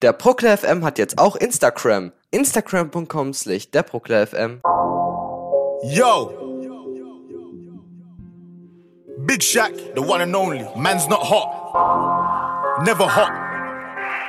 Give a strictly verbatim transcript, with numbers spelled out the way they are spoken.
Der Proklar F M hat jetzt auch Instagram. Instagram punkt com slash der Proklar F M. Yo! Big Shaq, the one and only. Man's not hot. Never hot.